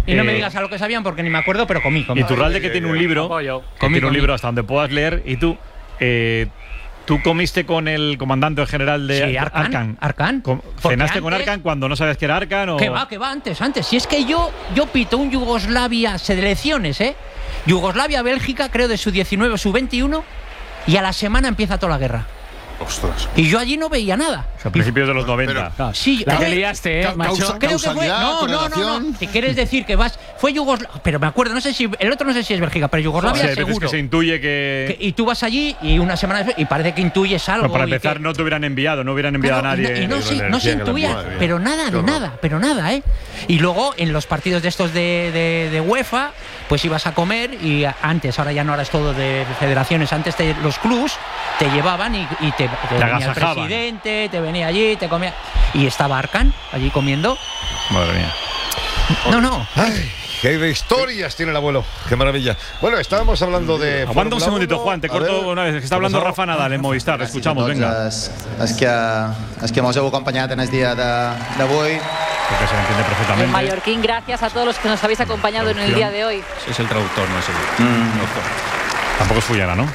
Y no me digas a lo que sabían porque ni me acuerdo, pero comí. Iturralde, que tiene un libro, hasta donde puedas leer, y tú comiste con el comandante general de Arkan. ¿Cenaste con Arkan cuando no sabías que era Arkan? Que va, antes. Si es que yo pito un Yugoslavia, selecciones, Yugoslavia-Bélgica, creo de su 19 o su 21, y a la semana empieza toda la guerra. Ostras. Y yo allí no veía nada. A principios de los 90. Pero, sí, la que liaste, macho. Creo que fue. No. ¿Qué quieres decir? Que vas. Fue Yugoslavia. Pero me acuerdo, no sé si. El otro no sé si es Bélgica, pero Yugoslavia seguro. Que se intuye que. Y tú vas allí y una semana después. Y parece que intuyes algo. Bueno, para empezar, no te hubieran enviado, a nadie. Y no se intuía. Pero nada, ¿eh? Y luego en los partidos de estos de UEFA, pues ibas a comer y antes, ahora ya no, ahora es todo de federaciones. Antes los clubs te llevaban y te venía el presidente, te venía allí, te comía. Y estaba Arkan allí comiendo. Madre mía. No. Ay, qué historias tiene el abuelo. Qué maravilla. Bueno, estábamos hablando de. Aguanta un segundito, Juan, te corto una vez. Que está hablando Rafa Nadal en Movistar. Escuchamos, venga. Es que mos heu acompanyat en el día d'avui. Porque se entiende perfectamente. En mallorquín, gracias a todos los que nos habéis acompañado en el día de hoy. Es el traductor, no es el traductor. Tampoco es Fullana, ¿no?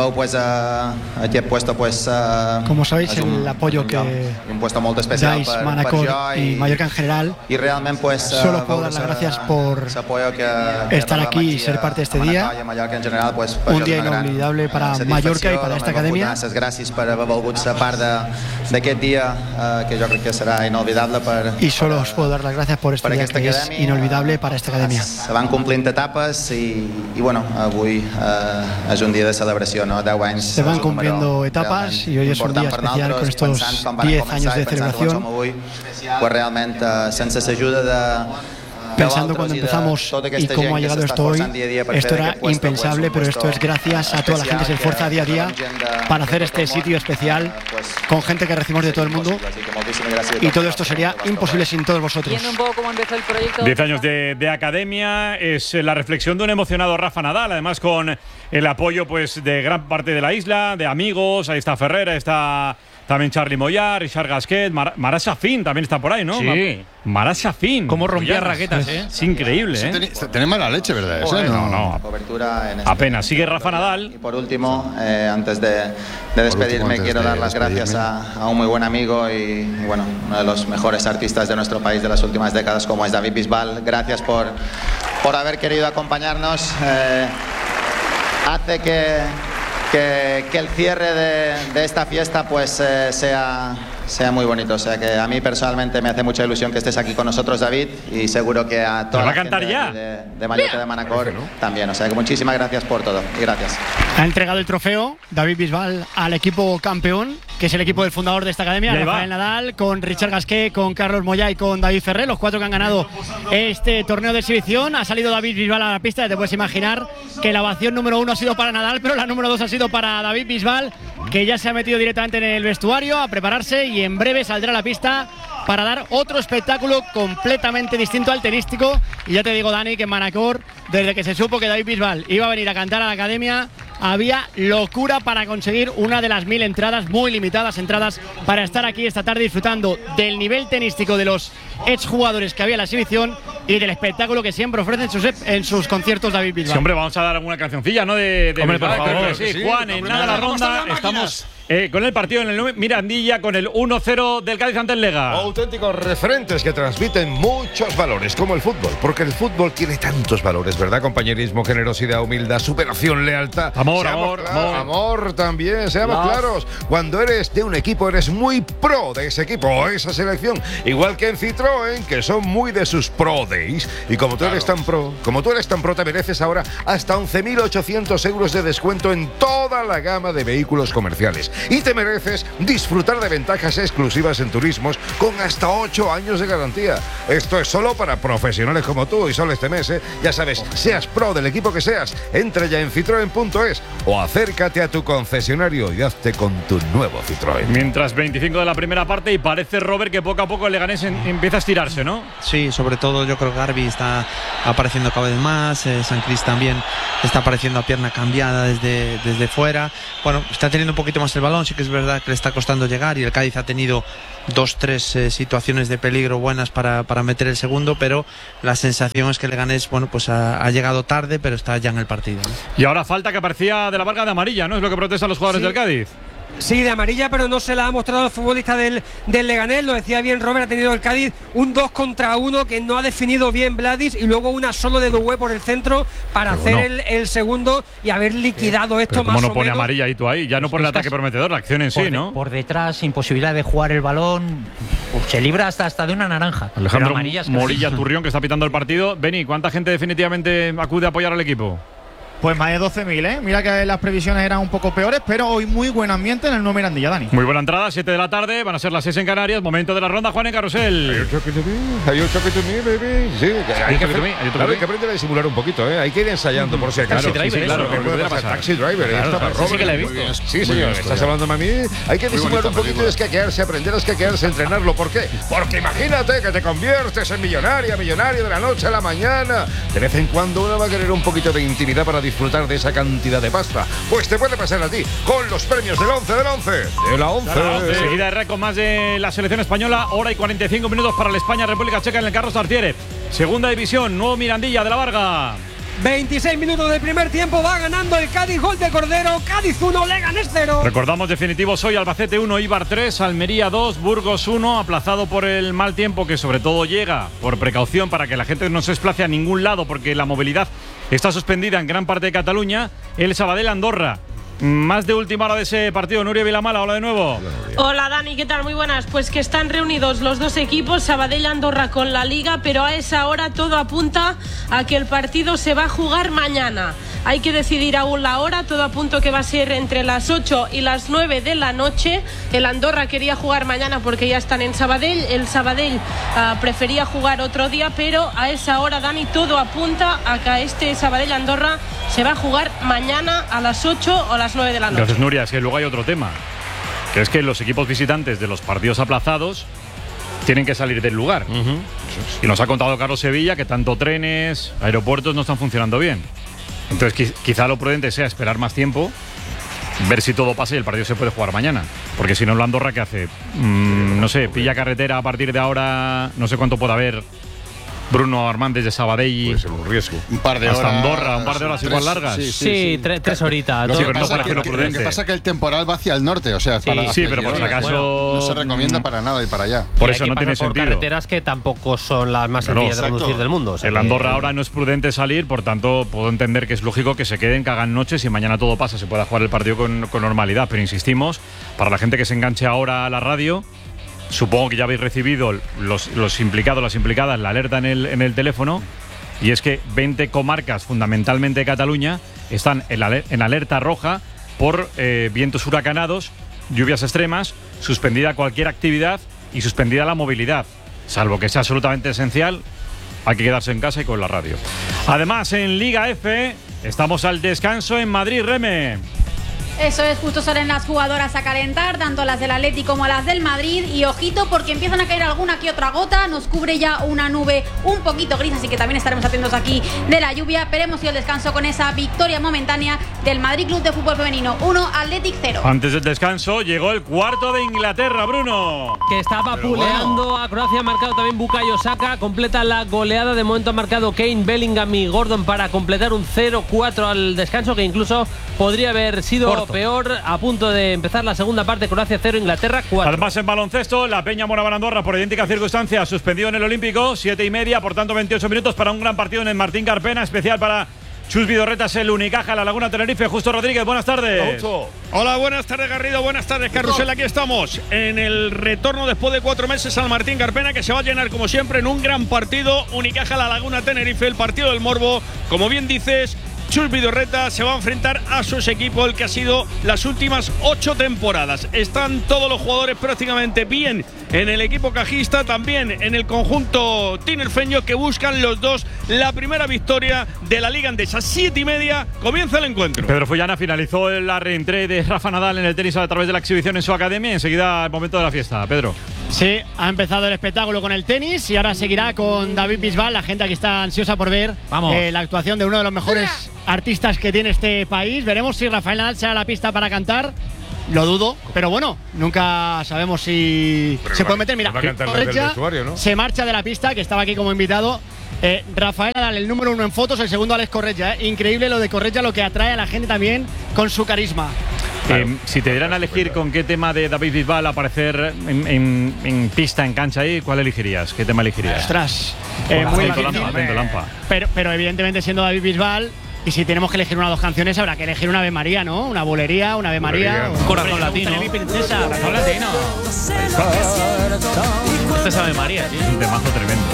Como sabéis, el apoyo que dais Manacor y Mallorca en general, solo puedo dar las gracias por estar aquí y ser parte de este día, un día inolvidable para Mallorca y para esta academia. Y solo os puedo dar las gracias por este día que es inolvidable para esta academia. Se van complint etapes y bueno, avui és un dia de celebració, no? 10 anys. Se van cumpliendo etapas y hoy es un día especial con estos 10 años de celebración. Pues realmente, sense l'ajuda de pensando cuando empezamos y cómo ha llegado esto hoy, esto era impensable, pero esto es gracias a toda la gente que se esfuerza día a día para hacer este sitio especial con gente que recibimos de todo el mundo, y todo esto sería imposible sin todos vosotros. Viendo un poco cómo empezó el proyecto. 10 años de academia, es la reflexión de un emocionado Rafa Nadal, además con el apoyo pues de gran parte de la isla, de amigos. Ahí está Ferrer, está también Charly Moyà, Richard Gasquet, Marat Safin también está por ahí, ¿no? Sí. Marat Safin. Cómo rompía raquetas, Es increíble, ¿eh? Tenés mala leche, ¿verdad? No. Apenas. Sigue Rafa Nadal. Y por último, antes de despedirme, quiero dar las gracias a un muy buen amigo y bueno, uno de los mejores artistas de nuestro país de las últimas décadas, como es David Bisbal. Gracias por haber querido acompañarnos. Hace que el cierre de esta fiesta pues sea muy bonito. O sea que a mí personalmente me hace mucha ilusión que estés aquí con nosotros, David, y seguro que a toda la gente de Mallorca, de Manacor también. O sea que muchísimas gracias por todo y gracias. Ha entregado el trofeo David Bisbal al equipo campeón, que es el equipo del fundador de esta academia, Rafael Nadal, con Richard Gasquet, con Carlos Moyà y con David Ferrer, los 4 que han ganado este torneo de exhibición. Ha salido David Bisbal a la pista, te puedes imaginar que la ovación número 1 ha sido para Nadal, pero la número 2 ha sido para David Bisbal, que ya se ha metido directamente en el vestuario a prepararse y en breve saldrá a la pista para dar otro espectáculo completamente distinto al tenístico. Y ya te digo, Dani, que en Manacor, desde que se supo que David Bisbal iba a venir a cantar a la academia, había locura para conseguir una de las 1000 entradas, muy limitadas entradas, para estar aquí esta tarde disfrutando del nivel tenístico de los exjugadores que había en la exhibición y del espectáculo que siempre ofrece en sus conciertos David Bisbal. Sí, hombre, vamos a dar alguna cancioncilla, ¿no? De hombre, por favor. Sí, Juan, en nada la ronda estamos con el partido en el Mirandilla, con el 1-0 del Cádiz ante el Lega. Auténticos referentes que transmiten muchos valores, como el fútbol, porque el fútbol tiene tantos valores, ¿verdad? Compañerismo, generosidad, humildad, superación, lealtad. Amor también, seamos claros. Cuando eres de un equipo, eres muy pro de ese equipo o esa selección. Igual que en Citroën, que son muy de sus pro days. Y como tú eres tan pro, te mereces ahora hasta 11.800 euros de descuento en toda la gama de vehículos comerciales. Y te mereces disfrutar de ventajas exclusivas en turismos con hasta 8 años de garantía. Esto es solo para profesionales como tú y solo este mes, ya sabes, seas pro del equipo que seas, entra ya en citroen.es o acércate a tu concesionario y hazte con tu nuevo Citroën. Mientras 25 de la primera parte y parece, Robert, que poco a poco el Leganés empieza a estirarse, ¿no? Sí, sobre todo yo creo que Garbi está apareciendo cada vez más, San Cris también está apareciendo a pierna cambiada desde fuera. Bueno, está teniendo un poquito más el balón, sí que es verdad que le está costando llegar y el Cádiz ha tenido 2-3 situaciones de peligro buenas para meter el segundo, pero la sensación es que el Leganés, bueno, pues ha llegado tarde, pero está ya en el partido, ¿no? Y ahora falta que aparecía de la Varga de amarilla, ¿no? Es lo que protestan los jugadores del Cádiz. Sí, de amarilla, pero no se la ha mostrado el futbolista del Leganés. Lo decía bien Robert, ha tenido el Cádiz un 2 contra 1 que no ha definido bien Vladis y luego una solo de Doué por el centro para hacer el segundo y haber liquidado esto pero más o menos. ¿Cómo no pone amarilla y tú ahí? Ya no por el ataque prometedor, la acción en sí, ¿no? Por detrás, sin posibilidad de jugar el balón, se libra hasta de una naranja. Alejandro Morilla Turrión, que está pitando el partido. Beni, ¿cuánta gente definitivamente acude a apoyar al equipo? Pues más de 12.000, ¿eh? Mira que las previsiones eran un poco peores, pero hoy muy buen ambiente en el Nuevo Mirandilla, Dani. Muy buena entrada, 7 de la tarde, van a ser las 6 en Canarias, momento de la ronda, Juan en Carrusel. Hay un toque to me, baby. Sí, hay que aprender a disimular un poquito, ¿eh? Hay que ir ensayando por si acaso. Taxi Driver, claro, Taxi Driver, sí que la he visto. Sí, señor, estás hablando a mí. Hay que disimular un poquito, escaquearse, aprender a escaquearse, entrenarlo. ¿Por qué? Porque imagínate que te conviertes en millonario de la noche a la mañana. De vez en cuando uno va a querer un poquito de intimidad para disfrutar de esa cantidad de pasta. Pues te puede pasar a ti con los premios del 11 del 11. De la 11. Seguida de récord más de la selección española, hora y 45 minutos para el España-República Checa en el Carlos Tartiere. Segunda división, Nuevo Mirandilla de la Varga. 26 minutos del primer tiempo, va ganando el Cádiz, gol de Cordero, Cádiz 1, Leganés 0. Recordamos definitivos hoy: Albacete 1, Eibar 3, Almería 2, Burgos 1, aplazado por el mal tiempo que sobre todo llega por precaución para que la gente no se desplace a ningún lado porque la movilidad está suspendida en gran parte de Cataluña, el Sabadell-Andorra. Más de última hora de ese partido, Nuria Vilamala, hola de nuevo. Hola Dani, ¿qué tal? Muy buenas. Pues que están reunidos los dos equipos, Sabadell-Andorra con la Liga, pero a esa hora todo apunta a que el partido se va a jugar mañana. Hay que decidir aún la hora, todo apunta que va a ser entre las 8 y las 9 de la noche. El Andorra quería jugar mañana porque ya están en Sabadell, el Sabadell prefería jugar otro día, pero a esa hora, Dani, todo apunta a que este Sabadell-Andorra se va a jugar mañana a las 8 o las 9 de la noche. Gracias, Nuria. Es que luego hay otro tema, que es que los equipos visitantes de los partidos aplazados tienen que salir del lugar. Y nos ha contado Carlos Sevilla que tanto trenes, aeropuertos no están funcionando bien. Entonces quizá lo prudente sea esperar más tiempo, ver si todo pasa y el partido se puede jugar mañana. Porque si no, la Andorra, ¿qué hace? No sé, pilla carretera a partir de ahora, no sé cuánto puede haber. Bruno Armandes de Sabadell. Puede ser un riesgo. Un par de hasta horas. Andorra, un par de horas igual largas. Sí, 3 horitas. No, pero no pasa parece lo prudente. Lo que pasa es que el temporal va hacia el norte, o sea, sí, pero por si acaso no se recomienda para nada ir para allá. Por eso no tiene sentido. Carreteras que tampoco son las más sencillas de conducir del mundo. O sea, el Andorra ahora no es prudente salir, por tanto puedo entender que es lógico que se queden, que hagan noches y mañana todo pasa, se pueda jugar el partido con normalidad. Pero insistimos, para la gente que se enganche ahora a la radio, supongo que ya habéis recibido los implicados, las implicadas, la alerta en el teléfono, y es que 20 comarcas, fundamentalmente de Cataluña, están en alerta roja por vientos huracanados, lluvias extremas, suspendida cualquier actividad y suspendida la movilidad. Salvo que sea absolutamente esencial, hay que quedarse en casa y con la radio. Además, en Liga F, estamos al descanso en Madrid, Reme. Eso es, justo salen las jugadoras a calentar, tanto las del Atleti como las del Madrid. Y ojito, porque empiezan a caer alguna que otra gota. Nos cubre ya una nube un poquito gris, así que también estaremos atentos aquí de la lluvia. Pero hemos ido al descanso con esa victoria momentánea del Madrid Club de Fútbol Femenino 1, Athletic 0. Antes del descanso llegó el cuarto de Inglaterra, Bruno. Que estaba puleando a Croacia, ha marcado también Bukayo Saka. Completa la goleada, de momento ha marcado Kane, Bellingham y Gordon para completar un 0-4 al descanso, que incluso podría haber sido peor. A punto de empezar la segunda parte, Croacia 0, Inglaterra 4. Además, en baloncesto, la Peña Moraván Andorra, por idénticas circunstancias, suspendido en el Olímpico, 7:30, por tanto 28 minutos para un gran partido en el Martín Carpena, especial para Chus Vidorretas, el Unicaja, la Laguna Tenerife. Justo Rodríguez, buenas tardes. Hola, buenas tardes Garrido, buenas tardes Carrusel. Aquí estamos en el retorno después de 4 meses al Martín Carpena, que se va a llenar como siempre en un gran partido. Unicaja, la Laguna Tenerife, el partido del Morbo. Como bien dices, Chus Vidorreta se va a enfrentar a su equipo, el que ha sido las últimas 8 temporadas. Están todos los jugadores prácticamente bien en el equipo cajista, también en el conjunto tinerfeño, que buscan los dos la primera victoria de la Liga Endesa. 7:30 comienza el encuentro. Pedro Fullana finalizó la reentrée de Rafa Nadal en el tenis a través de la exhibición en su academia, y enseguida el momento de la fiesta. Pedro. Sí, ha empezado el espectáculo con el tenis y ahora seguirá con David Bisbal. La gente aquí está ansiosa por ver la actuación de uno de los mejores artistas que tiene este país. Veremos si Rafael Nadal sale a la pista para cantar lo dudo, pero bueno, nunca sabemos si se puede meter. Mira, Corretja se marcha de la pista, que estaba aquí como invitado. Rafael Nadal, el número 1 en fotos, el segundo Alex Corretja. Increíble lo de Corretja, lo que atrae a la gente también con su carisma. Claro. Si te dieran a elegir con qué tema de David Bisbal aparecer en pista, en cancha ahí, ¿cuál elegirías? ¿Qué tema elegirías? Ostras, muy difícil. Lampa. Pero evidentemente siendo David Bisbal, y si tenemos que elegir una o dos canciones, habrá que elegir una Ave María, ¿no? Una bolería, una Ave María. Un corazón latino. Mi princesa. Corazón latino. Este es Ave María, tío. Un temazo tremendo.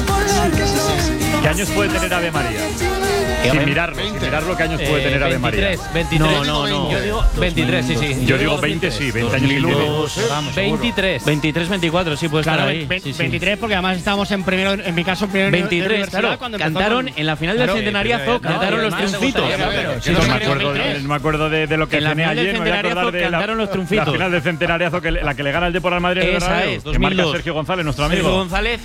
¿Qué años puede tener Ave María? Sin mirarlo, ¿qué años puede tener Ave María? 23. No. Yo digo 23, sí. Yo digo 20, sí, 20 años. 23, 24, sí, puede estar ahí. 23, porque además estábamos en primero, en mi caso, primero 23, claro. Cantaron en la final del centenariazo, cantaron los triunfitos. No me acuerdo de lo que tenía ayer. Cantaron los triunfitos. La final del centenariazo, la que le gana el Depor al Madrid. Esa es, 2002. Que marca Sergio González, nuestro amigo. Sergio González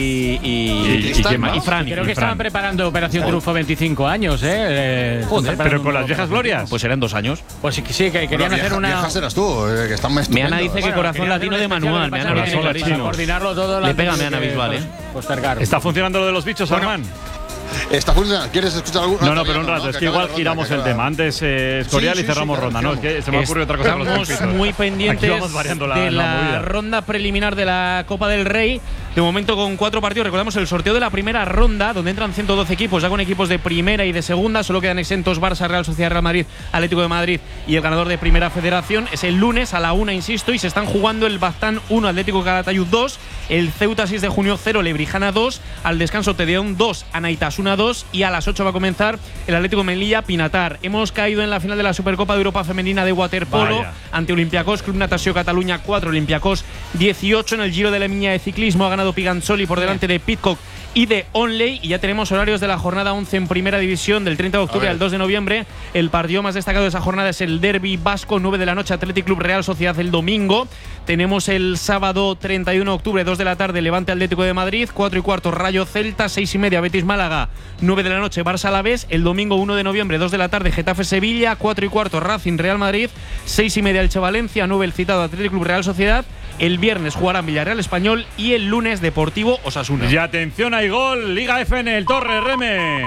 y Fran. Creo que estaban preparando Operación Triunfo 25 años, Joder, pero con las viejas glorias. Pues eran 2 años. Pues sí, que querían hacer una. Viejas eras tú, que están más Meana dice que corazón latino de manual. Meana lo tiene clarísimo. Coordinarlo todo. Le pega a Meana Bisbal, ¿Está funcionando lo de los bichos, Armán? Está funcionando. ¿Quieres escuchar alguna? No, pero un rato. Es que igual giramos el tema. Antes Escorial y cerramos ronda. No, es que se me ocurre otra cosa. Estamos muy pendientes de la ronda preliminar de la Copa del Rey. De momento con 4 partidos. Recordamos el sorteo de la primera ronda, donde entran 112 equipos, ya con equipos de primera y de segunda. Solo quedan exentos Barça, Real Sociedad, Real Madrid, Atlético de Madrid y el ganador de Primera Federación. Es el lunes a la 1, insisto, y se están jugando el Baztán 1, Atlético Calatayud 2, el Ceuta 6 de junio 0, Lebrijana 2, al descanso Tedeón 2, Anaitasuna 2 y a las 8 va a comenzar el Atlético Melilla Pinatar. Hemos caído en la final de la Supercopa de Europa Femenina de waterpolo ante Olympiacos, Club Natació Cataluña 4, Olympiacos 18. En el Giro de la Miña de ciclismo ha ganado Piganzoli por delante de Pidcock y de Onley, y ya tenemos horarios de la jornada 11 en Primera División del 30 de octubre al 2 de noviembre. El partido más destacado de esa jornada es el Derbi Vasco, 9 de la noche, Athletic Club Real Sociedad el domingo. Tenemos el sábado 31 de octubre, 2 de la tarde, Levante Atlético de Madrid, 4 y cuarto Rayo Celta, 6 y media Betis Málaga, 9 de la noche Barça Alavés. El domingo 1 de noviembre, 2 de la tarde, Getafe Sevilla, 4 y cuarto Racing Real Madrid, 6 y media Elche Valencia, 9 el citado Athletic Club Real Sociedad. El viernes jugarán Villarreal Español y el lunes Deportivo Osasuna. Y atención, hay gol. Liga FN, el Torre Reme.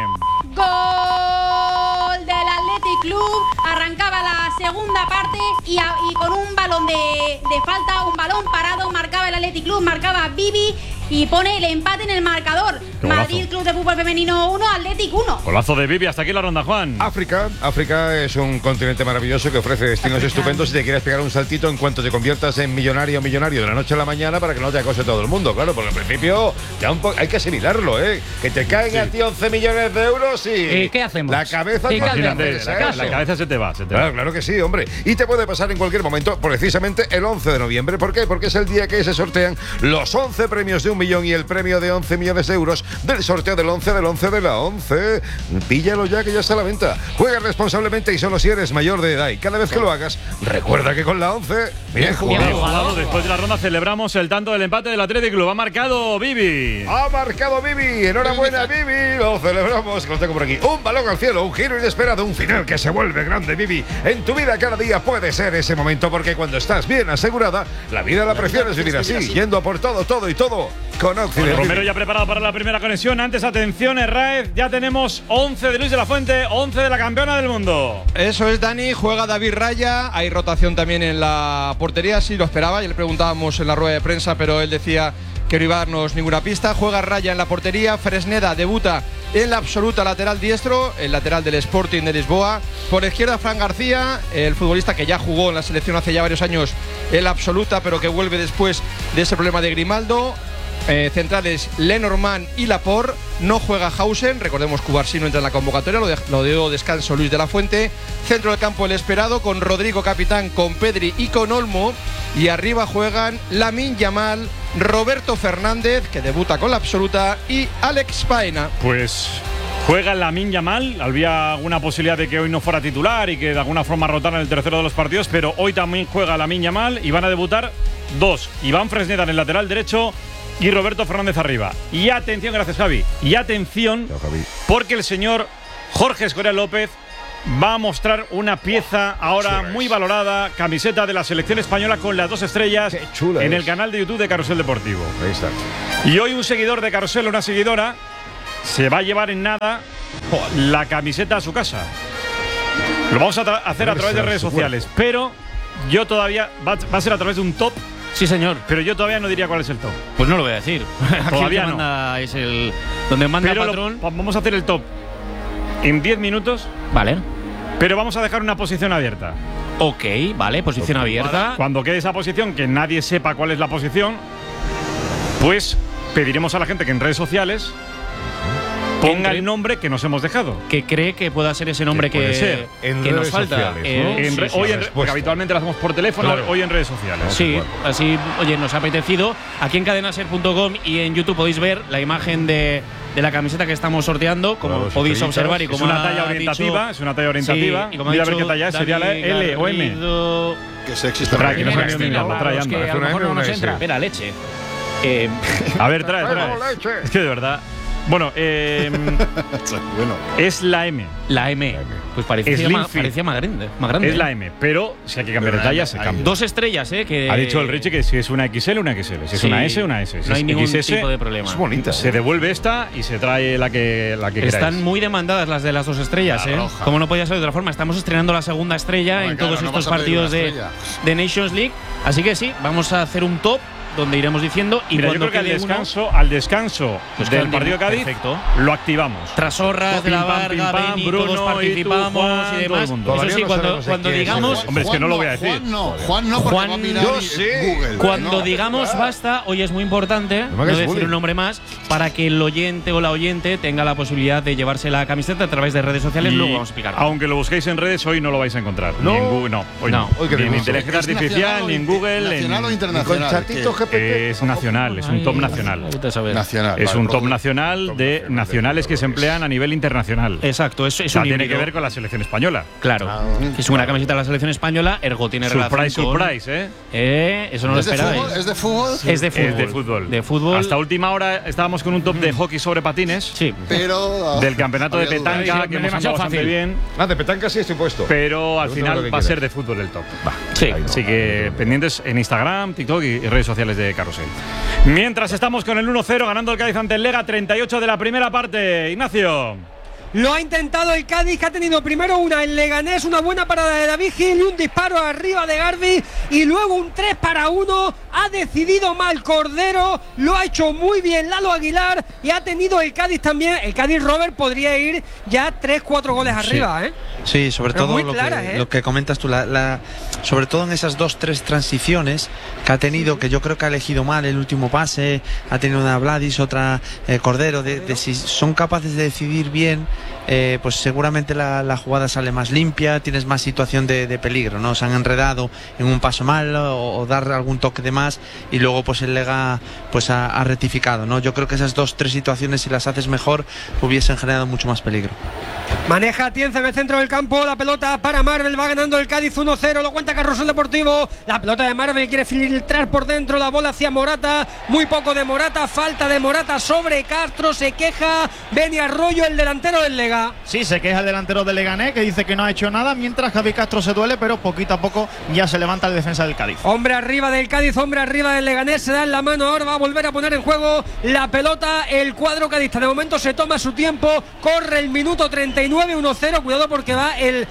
Gol del Athletic Club. Arrancaba la segunda parte y con un balón de falta, un balón parado, marcaba el Athletic Club, marcaba Bibi y pone el empate en el marcador. Madrid Club de Fútbol Femenino 1, Athletic 1. Golazo de Bibi. Hasta aquí la ronda, Juan. África es un continente maravilloso que ofrece destinos estupendos si te quieres pegar un saltito en cuanto te conviertas en millonario de la noche a la mañana, para que no te acose todo el mundo. Claro, porque al principio ya hay que asimilarlo, que te caen a ti 11 millones de euros y ¿qué hacemos? La cabeza la cabeza se te va. Claro que sí, hombre. Y te puede pasar en cualquier momento, precisamente el 11 de noviembre. ¿Por qué? Porque es el día que se sortean los 11 premios de 1 millón y el premio de 11 millones de euros del sorteo del 11 del 11 de la 11. Píllalo ya, que ya está a la venta. Juega responsablemente y solo si eres mayor de edad. Y cada vez que lo hagas, recuerda que con la 11, bien jugado. Después de la ronda celebramos el tanto del empate del Athletic Club. Ha marcado Bibi. Enhorabuena, Bibi. Lo celebramos. Lo tengo por aquí. Un balón al cielo, un giro inesperado, un final que se vuelve grande, Bibi. En tu vida cada día puede ser ese momento, porque cuando estás bien asegurada, la vida la prefieres vivir así, yendo a por todo con Occidente. Romero ya preparado para la primera conexión. Antes, atención, Herráez. Ya tenemos 11 de Luis de la Fuente, 11 de la campeona del mundo. Eso es, Dani. Juega David Raya. Hay rotación también en la portería. Sí, lo esperaba. Ya le preguntábamos en la rueda de prensa, pero él decía que no iba a darnos ninguna pista. Juega Raya en la portería. Fresneda debuta en la absoluta, lateral diestro, el lateral del Sporting de Lisboa. Por izquierda, Fran García, el futbolista que ya jugó en la selección hace ya varios años en la absoluta, pero que vuelve después de ese problema de Grimaldo. Centrales Lenormand y Laporte. No juega Hausen, recordemos que Cubarsí no entra en la convocatoria, lo dio descanso Luis de la Fuente. Centro del campo el esperado, con Rodrigo capitán, con Pedri y con Olmo. Y arriba juegan Lamine Yamal, Roberto Fernández, que debuta con la absoluta, y Alex Baena. Pues juega Lamine Yamal. Había alguna posibilidad de que hoy no fuera titular y que de alguna forma rotara en el tercero de los partidos, pero hoy también juega Lamine Yamal y van a debutar dos: Iván Fresneda en el lateral derecho y Roberto Fernández arriba. Y atención, gracias Javi, y atención, porque el señor Jorge Escorial López va a mostrar una pieza ahora muy valorada, camiseta de la selección española con las 2 estrellas en el canal de YouTube de Carrusel Deportivo. Ahí está. Y hoy un seguidor de Carrusel, una seguidora, se va a llevar en nada la camiseta a su casa. Lo vamos a hacer a través de redes sociales, pero yo todavía va a ser a través de un top. Sí, señor. Pero yo todavía no diría cuál es el top. Pues no lo voy a decir. Todavía no. Manda es el donde manda el patrón. Vamos a hacer el top en 10 minutos. Vale. Pero vamos a dejar una posición abierta. Ok, vale, posición abierta. Cuando quede esa posición, que nadie sepa cuál es la posición, pues pediremos a la gente que en redes sociales ponga el nombre que nos hemos dejado. Que cree que pueda ser ese nombre que nos falta. Porque habitualmente lo hacemos por teléfono, hoy en redes sociales. Sí, así, oye, nos ha apetecido. Aquí en cadenaser.com y en YouTube podéis ver la imagen de la camiseta que estamos sorteando, como podéis observar. Y como es una talla orientativa, es una talla orientativa. Sí, y como mira a ver qué talla es, sería la L o M. Que sexy está. Trae, que no sabemos ni nada, trae, anda. Que a lo mejor no nos entra. Espera, leche. A ver, trae. Es que de verdad. Bueno, es la M. La M. Pues parecía más grande. Es la M, pero si hay que cambiar de talla, se cambia. 2 estrellas, que ha dicho el Richie que si es una XL, una XL. Si es una S, una S. Si no hay ningún XS, tipo de problema. Es bonita. Se devuelve esta y se trae la que queráis. Están muy demandadas las de las 2 estrellas, Como no podía ser de otra forma. Estamos estrenando la segunda estrella en todos estos partidos de Nations League. Así que sí, vamos a hacer un top donde iremos diciendo. Y mira, yo creo que al descanso pues del partido de Cádiz, lo activamos. Trasorras, de la Varga, Beni, Bruno, todos participamos y demás. Eso sí, cuando digamos… Hombre, es que no lo voy a decir. Juan no, porque va a mirar Google. Cuando digamos basta, hoy es muy importante no decir un nombre más, para que el oyente o la oyente tenga la posibilidad de llevarse la camiseta a través de redes sociales. Luego vamos a explicar. Aunque lo busquéis en redes, hoy no lo vais a encontrar. Ni en Google, hoy no. Ni en inteligencia artificial, ni en Google. ¿Nacional o internacional? Es nacional, es un top nacional. Es un top nacional de nacionales que se emplean a nivel internacional. Exacto, eso tiene que ver con la selección española. Claro, es una camiseta de la selección española, ergo tiene relación surprise, eso no lo esperabais. ¿Es de fútbol? Es de fútbol. Hasta última hora estábamos con un top de hockey sobre patines. Sí. Pero del campeonato de petanca, que hemos andado bastante bien. De petanca sí estoy puesto. Pero al final va a ser de fútbol el top. Sí. Así que pendientes en Instagram, TikTok y redes sociales de Carrusel. Mientras estamos con el 1-0 ganando el Cádiz ante el Lega, 38 de la primera parte. Ignacio. Lo ha intentado el Cádiz, que ha tenido primero el Leganés, una buena parada de David Gil y un disparo arriba de Garbi, y luego un 3-1. Ha decidido mal Cordero, lo ha hecho muy bien Lalo Aguilar, y ha tenido el Cádiz también. El Cádiz, Robert, podría ir ya 3-4 goles arriba, Sí, sobre pero todo lo que comentas tú, sobre todo en esas 2-3 transiciones que ha tenido, que yo creo que ha elegido mal el último pase, ha tenido una Vladis, otra Cordero, de si son capaces de decidir bien, pues seguramente la jugada sale más limpia, tienes más situación de peligro, ¿no? Se han enredado en un paso mal o dar algún toque de más, y luego pues el Lega pues ha rectificado, ¿no? Yo creo que esas 2-3 situaciones, si las haces mejor, hubiesen generado mucho más peligro. Maneja Tienza en el centro del campo, la pelota para Marvel, va ganando el Cádiz 1-0, lo cuenta Carrusel Deportivo, la pelota de Marvel quiere filtrar por dentro, la bola hacia Morata, muy poco de Morata, falta de Morata sobre Castro, se queja Beni Arroyo, el delantero del Lega. Sí, se queja el delantero del Leganés, que dice que no ha hecho nada, mientras Javi Castro se duele, pero poquito a poco ya se levanta el defensa del Cádiz. Hombre arriba del Cádiz, hombre arriba del Leganés, se da en la mano, ahora va a volver a poner en juego la pelota el cuadro cadista, de momento se toma su tiempo, corre el minuto 39, 1-0, cuidado porque va el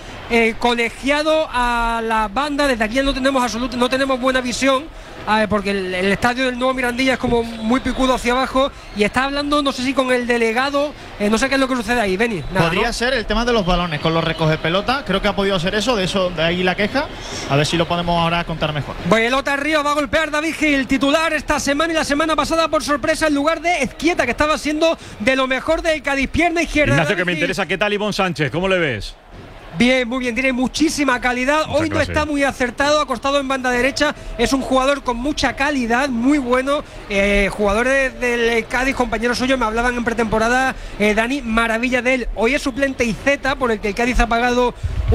colegiado a la banda, desde aquí no tenemos buena visión, porque el estadio del Nuevo Mirandilla es como muy picudo hacia abajo, y está hablando, no sé si con el delegado, no sé qué es lo que sucede ahí, Beni. Podría ser el tema de los balones con los recoge pelota, creo que ha podido ser eso, de ahí la queja, a ver si lo podemos ahora contar mejor. Pelota arriba, va a golpear David Gil, titular esta semana y la semana pasada por sorpresa en lugar de Ezquieta, que estaba siendo de lo mejor del Cádiz, pierna izquierda. Ignacio, que me interesa, ¿qué tal Ivonne Sánchez? ¿Cómo le ves? Bien, muy bien, tiene muchísima calidad. Hoy no está muy acertado, acostado en banda derecha. Es un jugador con mucha calidad, muy bueno. Jugadores del Cádiz, compañeros suyos, me hablaban en pretemporada, Dani, maravilla de él. Hoy es suplente y Z, por el que el Cádiz ha pagado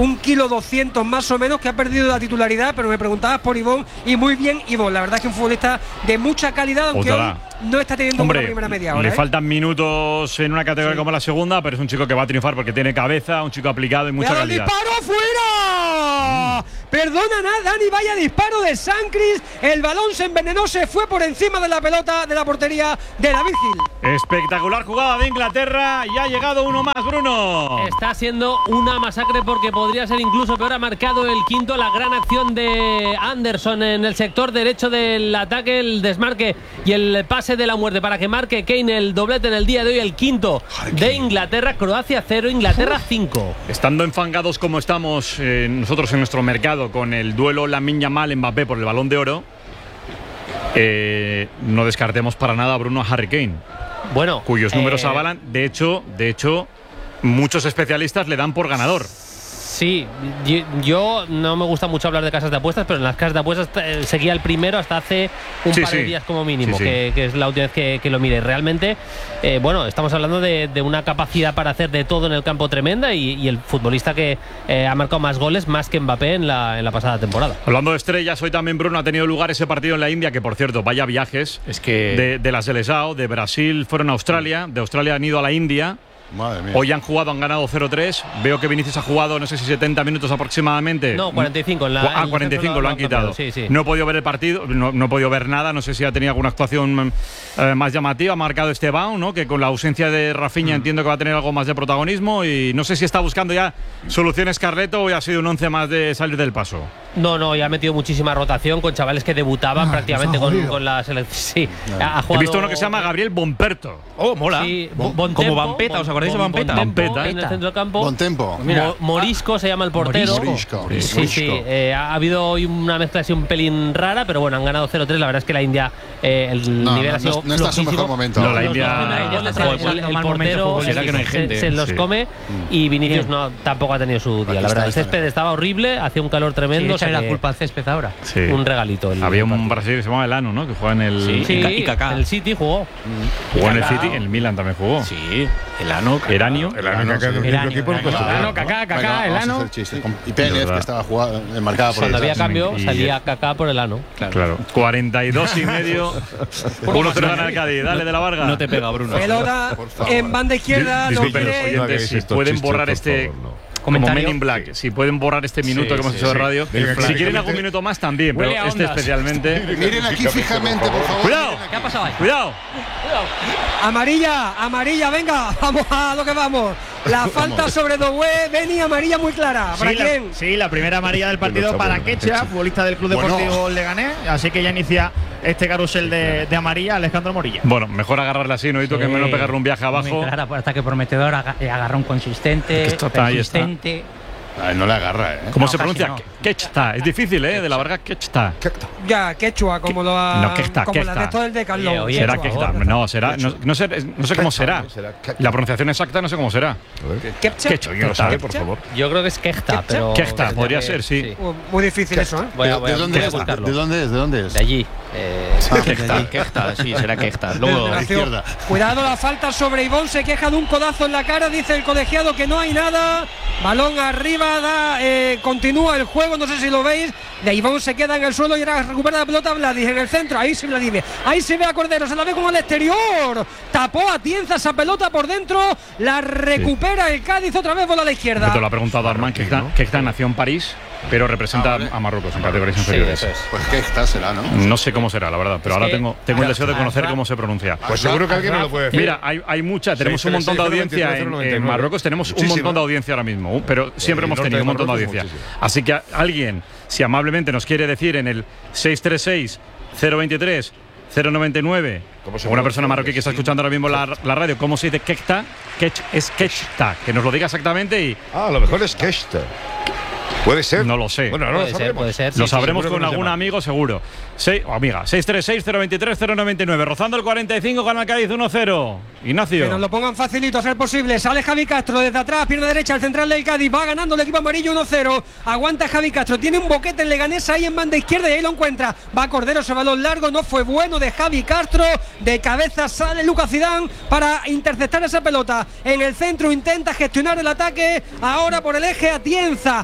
1,2 kg más o menos, que ha perdido la titularidad, pero me preguntabas por Ivonne, y muy bien Ivonne. La verdad es que un futbolista de mucha calidad, aunque hoy no está teniendo una primera media hora. Le faltan minutos en una categoría como la segunda, pero es un chico que va a triunfar porque tiene cabeza, un chico aplicado y mucha calidad. ¡Disparo fuera! Perdona nada, Dani, vaya disparo de Sancris. El balón se envenenó, se fue por encima de la pelota de la portería de David Gil. Espectacular jugada de Inglaterra y ha llegado uno más, Bruno. Está siendo una masacre porque podría ser incluso peor. Ha marcado el quinto, la gran acción de Anderson en el sector derecho del ataque, el desmarque y el pase de la muerte para que marque Kane el doblete en el día de hoy, el quinto de Inglaterra. Croacia 0, Inglaterra 5. Estando enfangados como estamos nosotros en nuestro mercado con el duelo Lamine Yamal-Mbappé por el Balón de Oro, no descartemos para nada a Bruno a Harry Kane, cuyos números avalan. De hecho, muchos especialistas le dan por ganador. Sí, yo no me gusta mucho hablar de casas de apuestas, pero en las casas de apuestas seguía el primero hasta hace un par de días como mínimo, que es la última vez que lo mire. Realmente, estamos hablando de una capacidad para hacer de todo en el campo tremenda y el futbolista que ha marcado más goles, más que Mbappé en la pasada temporada. Hablando de estrellas, hoy también, Bruno, ha tenido lugar ese partido en la India, que por cierto, vaya viajes, de la Seleção, de Brasil fueron a Australia, de Australia han ido a la India. Madre mía. Hoy han jugado, han ganado 0-3. Veo que Vinicius ha jugado, no sé si 70 minutos aproximadamente. No, 45. 45 lo han quitado. Sí. No he podido ver el partido, no he podido ver nada. No sé si ha tenido alguna actuación más llamativa. Ha marcado Esteban, ¿no? Que con la ausencia de Rafinha entiendo que va a tener algo más de protagonismo. Y no sé si está buscando ya soluciones Carleto o ya ha sido un 11 más de salir del paso. No, ya ha metido muchísima rotación con chavales que debutaban prácticamente con la selección. Sí, ha jugado. He visto uno que se llama Gabriel Bonperto. Oh, mola. Sí, como Vampeta, ¿os acordáis de Vampeta? Vampeta, en el centro del campo. Buen tempo. Morisco se llama el portero. Morisco. Sí. Ha habido hoy una mezcla así un pelín rara, pero bueno, han ganado 0-3. La verdad es que la India, el nivel ha sido no está en su mejor momento. No, la India el portero será que no hay gente. Se los come y Vinicius tampoco ha tenido su día. La verdad, el césped estaba horrible, hacía un calor tremendo. Echarle la culpa al césped ahora. Sí. Un regalito. Había un brasileño que se llamaba Elano, ¿no? Que juega en el. Y Kaká. En el City jugó. Jugó en el City, en el Milan también jugó. Sí, Elano. Eranio. Kaká, Elano. Y Pérez, que estaba marcada por cuando había cambio, salía Kaká por Elano. Claro. 42 y medio. 1-0 gana el Cádiz. Dale de la Varga. No te pega, Bruno. Pelota en banda izquierda. Disculpen los oyentes, si pueden borrar este. Como Men in Black, si pueden borrar este minuto que hemos hecho de radio. Si quieren algún minuto más también, pero este especialmente. Miren aquí fijamente, por favor. Cuidado. ¿Qué ha pasado ahí? Cuidado. Amarilla, venga, vamos a lo que vamos. La falta sobre Doué, Beni, amarilla muy clara. ¿Para quién? Sí, la primera amarilla del partido para Quecha, futbolista del Club Deportivo Leganés. Así que ya inicia este carrusel de amarilla Alejandro Morilla. Bueno, mejor agarrarla así, ¿no? Y tú que menos pegarle un viaje abajo. Muy clara, ataque prometedor, agarrón consistente, persistente. No le agarra, ¿Cómo se pronuncia? No. Quechta. Es difícil, De la Varga, Quechta. Ya, quechua, como lo ha. No, Quechta, como la de todo el de Carlos. Será Quechta. No, será. No sé cómo será. La pronunciación exacta no sé cómo será. Quechta. ¿Alguien lo sabe, por favor? Yo creo que es Quechta, pero. Quechta, podría ser, sí. Muy difícil eso, ¿De dónde es? De allí. Quechta, sí, será Quechta. Luego a la izquierda. Cuidado, la falta sobre Ivón, se queja de un codazo en la cara, dice el colegiado que no hay nada. Balón arriba, continúa el juego, no sé si lo veis. De Ivón se queda en el suelo y ahora recupera la pelota Vladis en el centro. Ahí se Vladimir. Ahí se ve a Cordero, se la ve como al exterior. Tapó a Tienza esa pelota por dentro. La recupera el Cádiz otra vez, bola a la izquierda. Te lo ha preguntado Armand, que nació en París, pero representa a Marruecos en categorías inferiores. Pues que esta será, ¿no? No sé cómo será, la verdad, pero ahora tengo el deseo de conocer cómo se pronuncia. Pues seguro que alguien no lo puede decir. Mira, hay mucha, tenemos un montón de audiencia en Marruecos, tenemos un montón de audiencia ahora mismo, pero siempre hemos tenido un montón de audiencia. Así que alguien, si amablemente nos quiere decir en el 636 023 099, una persona marroquí que está escuchando ahora mismo la radio, ¿cómo se dice Quechta? Es Quechta, que nos lo diga exactamente y. A lo mejor es Quechta. Puede ser. No lo sé. Bueno, no puede ser. Lo sabremos con algún amigo seguro. Amiga, 636-023-099. Rozando el 45, gana el Cádiz 1-0. Ignacio. Que nos lo pongan facilito, a ser posible. Sale Javi Castro desde atrás, pierna derecha, el central del Cádiz. Va ganando el equipo amarillo 1-0. Aguanta Javi Castro. Tiene un boquete en Leganés ahí en banda izquierda y ahí lo encuentra. Va Cordero, ese balón largo. No fue bueno de Javi Castro. De cabeza sale Lucas Zidane para interceptar esa pelota. En el centro intenta gestionar el ataque. Ahora por el eje Atienza. Levanta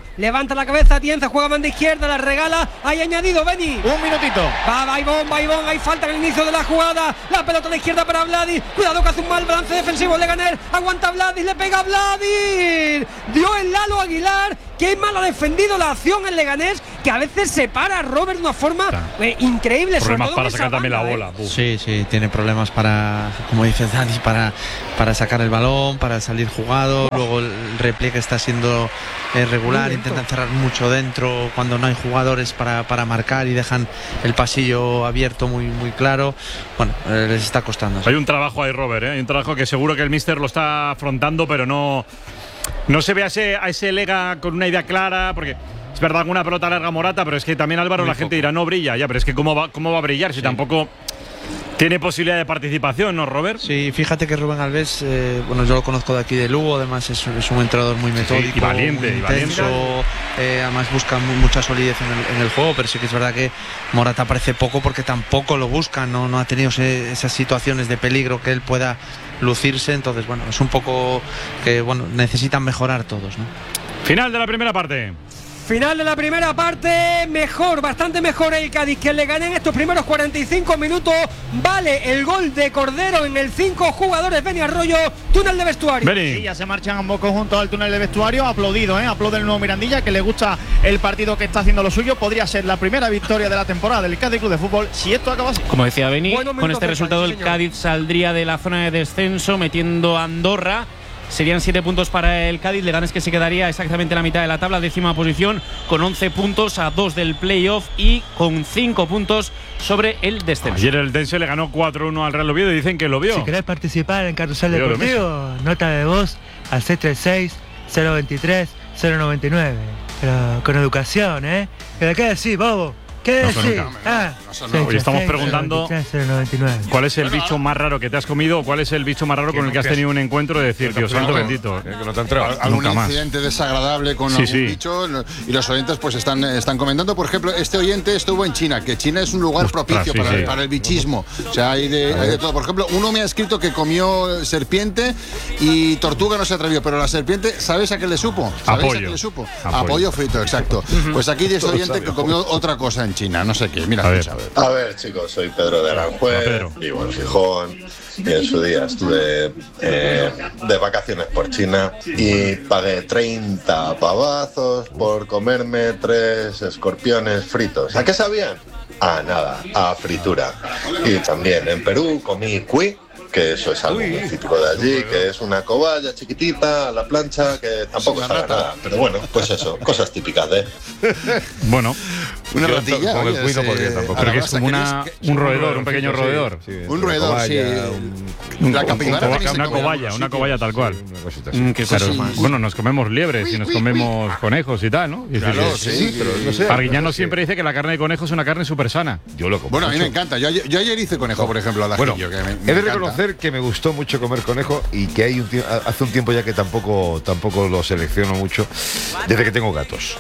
levanta la cabeza, Tienza, juega banda izquierda, la regala, hay añadido Beni. Un minutito. Va Baibón, hay falta en el inicio de la jugada, la pelota a la izquierda para Vladis, cuidado que hace un mal balance defensivo Leganés, aguanta Vladis, le pega Vladis, dio el Lalo Aguilar. Qué mal ha defendido la acción en Leganés, que a veces se para a Robert de una forma increíble. Problemas para sacar también la bola. Sí, tiene problemas para, como dices Dani, para sacar el balón, para salir jugado. Luego el repliegue está siendo regular, intentan cerrar mucho dentro cuando no hay jugadores para marcar y dejan el pasillo abierto muy claro. Bueno, les está costando. Hay un trabajo ahí, Robert, hay un trabajo que seguro que el míster lo está afrontando, pero no se ve a ese Lega con una idea clara, porque es verdad, alguna pelota larga Morata, pero es que también Álvaro, la gente dirá, no brilla, ya, pero es que ¿cómo va a brillar si tampoco tiene posibilidad de participación, ¿no, Robert? Sí, fíjate que Rubén Alves, bueno, yo lo conozco de aquí de Lugo, además es un entrenador muy metódico, y valiente, muy intenso, además busca mucha solidez en el juego, pero sí que es verdad que Morata aparece poco porque tampoco lo busca, no ha tenido esas situaciones de peligro que él pueda lucirse, entonces bueno, es un poco que necesitan mejorar todos, ¿no? Final de la primera parte. Final de la primera parte, bastante mejor el Cádiz que le gané en estos primeros 45 minutos. Vale el gol de Cordero en el 5 jugadores. Beni Arroyo, túnel de vestuario. Sí, ya se marchan ambos conjuntos al túnel de vestuario. Aplaudido, aplaude el nuevo Mirandilla, que le gusta el partido que está haciendo lo suyo. Podría ser la primera victoria de la temporada del Cádiz Club de Fútbol si esto acaba así. Como decía Beni, con este resultado el Cádiz saldría de la zona de descenso metiendo a Andorra. Serían 7 puntos para el Cádiz. Leganés que se quedaría exactamente en la mitad de la tabla, 10ª posición, con 11 puntos a 2 del playoff y con 5 puntos sobre el descenso. Ayer el Dense le ganó 4-1 al Real Oviedo y dicen que lo vio. Si querés participar en Carrusel Deportivo, nota de voz al 636-023-099. Pero con educación, ¿Qué decís, bobo? ¿Qué decís? Hoy estamos preguntando cuál es el bicho más raro que te has comido o cuál es el bicho más raro con el que has tenido un encuentro de decir, Dios santo bendito. Que no te ha entrado. ¿Algún incidente desagradable con algún bicho? Y los oyentes pues están comentando. Por ejemplo, este oyente estuvo en China, que China es un lugar propicio para el bichismo. O sea, hay de todo. Por ejemplo, uno me ha escrito que comió serpiente y tortuga no se atrevió, pero la serpiente, ¿sabes a qué le supo? ¿Sabéis a qué le supo? Apoyo frito, exacto. Pues aquí de este oyente que comió otra cosa en China, no sé qué. Mira, a ver, chicos, soy Pedro de Aranjuez, vivo en Gijón y en su día estuve de vacaciones por China y pagué 30 pavazos por comerme 3 escorpiones fritos. ¿A qué sabían? A nada, a fritura. Y también en Perú comí cuy, que eso es algo muy típico de allí, que es una cobaya chiquitita a la plancha que tampoco sabe nada. Pero bueno, pues eso, cosas típicas de... Bueno, una ratilla. Con el cuy no podría tampoco. Pero que es como un roedor, un pequeño roedor. Un roedor, sí. La capibara una cobaya tal cual. Bueno, nos comemos liebres y nos comemos conejos y tal, ¿no? Claro, sí, pero no sé. Arguiñano siempre dice que la carne de conejo es una carne súper sana. Yo lo como. Bueno, a mí me encanta. Yo ayer hice conejo, por ejemplo, al ajillo. Bueno, he de reconocer que me gustó mucho comer conejo y que hace un tiempo ya que tampoco lo selecciono mucho, desde que tengo gatos.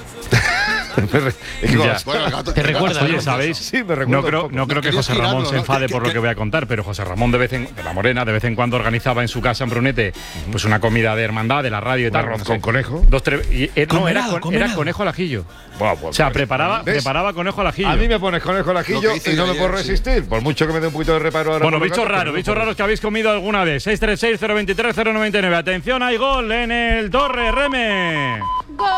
Te recuerda, oye, ¿sabéis? Sí, me recuerda. No creo que José Ramón se enfade por lo que voy a contar, pero José Ramón de la Morena de vez en cuando organizaba en su casa en Brunete pues una comida de hermandad de la radio y tal. Arroz con conejo. Era conejo al ajillo. O sea, preparaba conejo al ajillo. A mí me pones conejo al ajillo y no me puedo resistir, por mucho que me dé un poquito de reparo ahora. Bueno, bichos raros que habéis comido alguna vez. 636-023-099. Atención, hay gol en el Torre Reme. ¡Gol!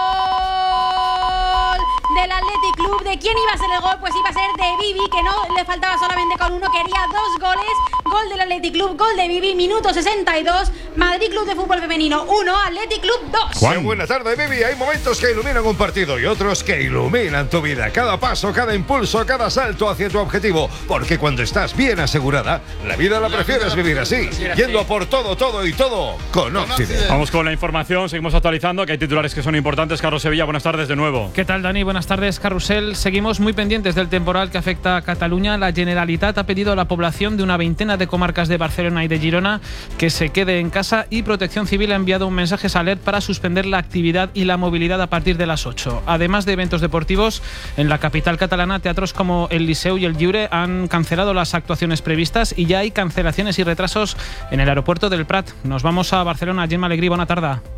Del Athletic Club. ¿De quién iba a ser el gol? Pues iba a ser de Bibi, que no le faltaba solamente con uno, quería 2 goles. Gol del Athletic Club, gol de Bibi, minuto 62. Madrid Club de Fútbol Femenino 1, Athletic Club 2. Juan, buena tarde, Bibi. Hay momentos que iluminan un partido y otros que iluminan tu vida. Cada paso, cada impulso, cada salto hacia tu objetivo. Porque cuando estás bien asegurada, la vida la prefieres vivir así, yendo a por todo con Occident. Vamos con la información, seguimos actualizando, que hay titulares que son importantes. Carlos Sevilla, buenas tardes de nuevo. ¿Qué tal, Dani? Buenas tardes, Carrusel. Seguimos muy pendientes del temporal que afecta a Cataluña. La Generalitat ha pedido a la población de una veintena de comarcas de Barcelona y de Girona que se quede en casa, y Protección Civil ha enviado un mensaje a alert para suspender la actividad y la movilidad a partir de las 8. Además de eventos deportivos, en la capital catalana, teatros como el Liceu y el Lliure han cancelado las actuaciones previstas y ya hay cancelaciones y retrasos en el aeropuerto del Prat. Nos vamos a Barcelona. Gemma Alegrí, buena tarde.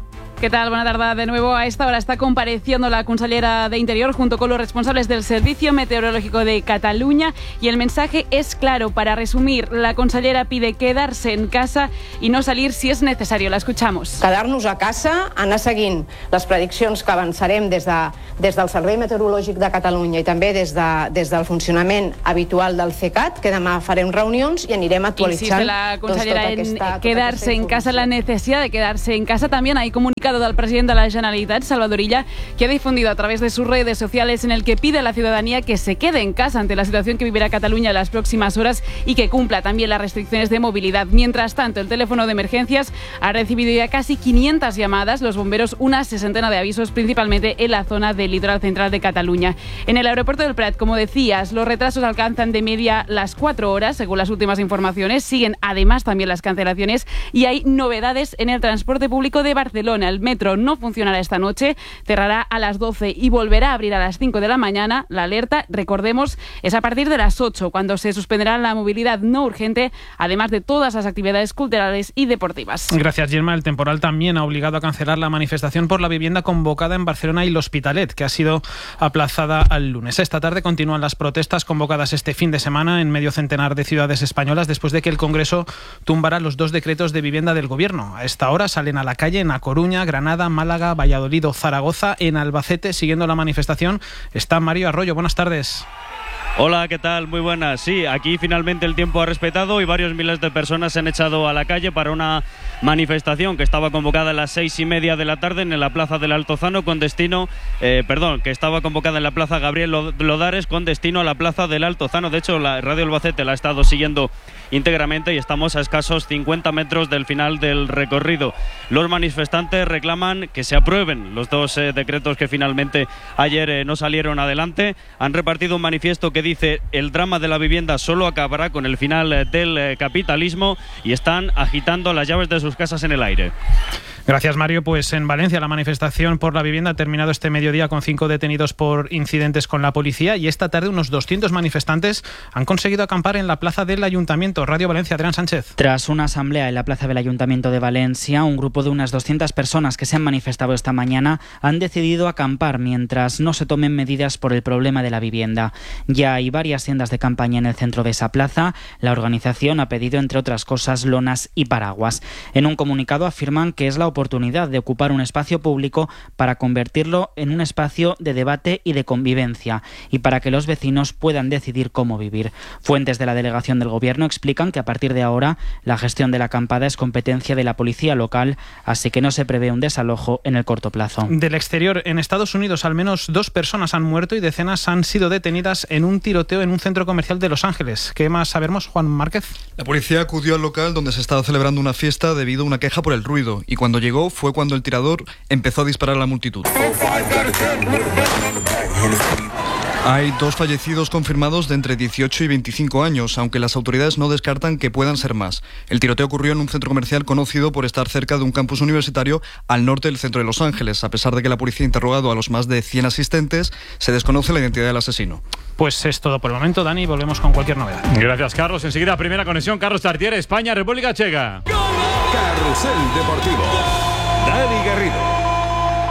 ¿Qué tal? Buena tarde de nuevo. A esta hora está compareciendo la consellera de Interior junto con los responsables del Servicio Meteorológico de Cataluña y el mensaje es claro. Para resumir, la consellera pide quedarse en casa y no salir si es necesario. La escuchamos. Quedar-nos a casa, anar seguint les prediccions que avançarem des del Servei Meteorològic de Catalunya i també des del funcionament habitual del CECAT, que demà farem reunions i anirem actualitzant. Insiste la consellera en quedarse en casa, la necesidad de quedarse en casa. También hay comunicado del presidente de la Generalitat, Salvador Illa, que ha difundido a través de sus redes sociales en el que pide a la ciudadanía que se quede en casa ante la situación que vivirá Cataluña en las próximas horas y que cumpla también las restricciones de movilidad. Mientras tanto, el teléfono de emergencias ha recibido ya casi 500 llamadas, los bomberos una 60 de avisos, principalmente en la zona del litoral central de Cataluña. En el aeropuerto del Prat, como decías, los retrasos alcanzan de media las 4 horas, según las últimas informaciones. Siguen además también las cancelaciones y hay novedades en el transporte público de Barcelona. El metro no funcionará esta noche, cerrará a las 12 y volverá a abrir a las 5 de la mañana. La alerta, recordemos, es a partir de las 8, cuando se suspenderá la movilidad no urgente, además de todas las actividades culturales y deportivas. Gracias, Gemma. El temporal también ha obligado a cancelar la manifestación por la vivienda convocada en Barcelona y l'Hospitalet, que ha sido aplazada al lunes. Esta tarde continúan las protestas convocadas este fin de semana en medio centenar de ciudades españolas después de que el Congreso tumbara los 2 decretos de vivienda del Gobierno. A esta hora salen a la calle en A Coruña, Granada, Málaga, Valladolid o Zaragoza. En Albacete, siguiendo la manifestación, está Mario Arroyo. Buenas tardes. Hola, ¿qué tal? Muy buenas. Sí, aquí finalmente el tiempo ha respetado y varios miles de personas se han echado a la calle para una manifestación que estaba convocada a las 6:30 de la tarde en la Plaza del Altozano con destino, que estaba convocada en la Plaza Gabriel Lodares con destino a la Plaza del Altozano. De hecho, la Radio Albacete la ha estado siguiendo íntegramente y estamos a escasos 50 metros del final del recorrido. Los manifestantes reclaman que se aprueben los 2 decretos que finalmente ayer no salieron adelante. Han repartido un manifiesto que dice: el drama de la vivienda solo acabará con el final del capitalismo, y están agitando las llaves de sus casas en el aire. Gracias, Mario. Pues en Valencia la manifestación por la vivienda ha terminado este mediodía con 5 detenidos por incidentes con la policía y esta tarde unos 200 manifestantes han conseguido acampar en la plaza del Ayuntamiento. Radio Valencia, Adrián Sánchez. Tras una asamblea en la plaza del Ayuntamiento de Valencia, un grupo de unas 200 personas que se han manifestado esta mañana han decidido acampar mientras no se tomen medidas por el problema de la vivienda. Ya hay varias tiendas de campaña en el centro de esa plaza. La organización ha pedido, entre otras cosas, lonas y paraguas. En un comunicado afirman que es la oportunidad de ocupar un espacio público para convertirlo en un espacio de debate y de convivencia y para que los vecinos puedan decidir cómo vivir. Fuentes de la delegación del Gobierno explican que a partir de ahora la gestión de la acampada es competencia de la policía local, así que no se prevé un desalojo en el corto plazo. Del exterior, en Estados Unidos al menos 2 personas han muerto y decenas han sido detenidas en un tiroteo en un centro comercial de Los Ángeles. ¿Qué más sabemos, Juan Márquez? La policía acudió al local donde se estaba celebrando una fiesta debido a una queja por el ruido y cuando llegó fue cuando el tirador empezó a disparar a la multitud. Hay 2 fallecidos confirmados de entre 18 y 25 años, aunque las autoridades no descartan que puedan ser más. El tiroteo ocurrió en un centro comercial conocido por estar cerca de un campus universitario al norte del centro de Los Ángeles. A pesar de que la policía ha interrogado a los más de 100 asistentes, se desconoce la identidad del asesino. Pues es todo por el momento, Dani. Volvemos con cualquier novedad. Gracias, Carlos. Enseguida, primera conexión. Carlos Tartiere, España, República Checa. Carrusel Deportivo. Dani Garrido.